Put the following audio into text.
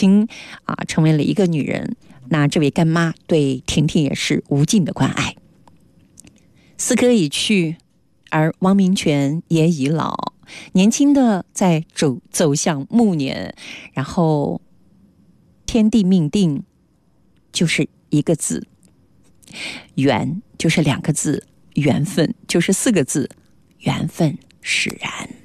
亲成为了一个女人。那这位干妈对婷婷也是无尽的关爱。四哥已去，而汪明荃也已老，年轻的在走向暮年，然后天地命定就是一个字，缘就是2个字，缘分就是4个字，缘分使然。